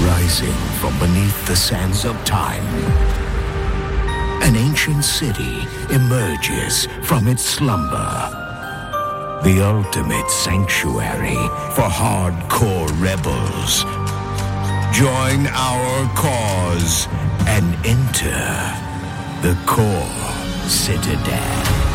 Rising from beneath the sands of time, an ancient city emerges from its slumber. The ultimate sanctuary for hardcore rebels. Join our cause and enter the Core Citadel.